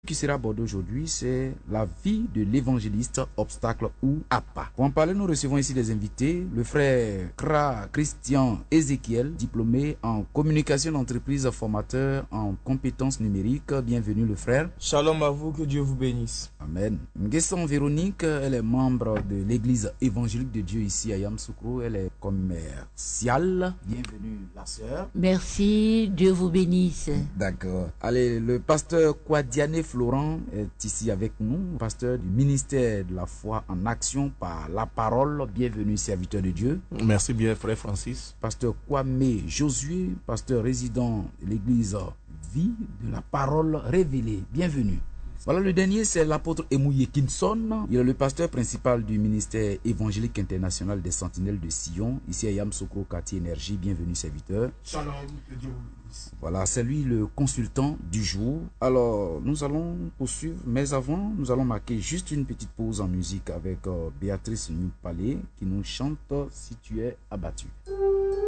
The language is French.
qui sera abordée aujourd'hui, c'est la vie de l'évangéliste, obstacle ou appât. Pour en parler, nous recevons ici des invités. Le frère Christian Ézéchiel, diplômé en communication d'entreprise, formateur en compétences numériques. Bienvenue le frère. Shalom à vous, que Dieu vous bénisse. Amen. Nguesson Véronique, elle est membre de l'église évangélique de Dieu ici à Yamoussoukro. Elle est commerciale. Bienvenue la sœur. Merci, Dieu vous bénisse. D'accord. Allez, le pasteur Kwadiane Florent est ici avec nous, pasteur du ministère de la foi en action par la parole. Bienvenue, serviteur de Dieu. Merci bien, frère Francis. Pasteur Kwame Josué, pasteur résident de l'église Vie de la parole révélée. Bienvenue. Voilà, le dernier, c'est l'apôtre Emouye Kinson. Il est le pasteur principal du ministère évangélique international des Sentinelles de Sion, ici à Yamoussoukro, quartier énergie. Bienvenue, serviteur. Shalom, que Dieu vous bénisse. Voilà, c'est lui le consultant du jour. Alors, nous allons poursuivre, mais avant, nous allons marquer juste une petite pause en musique avec Béatrice Nupalé qui nous chante « Si tu es abattu ».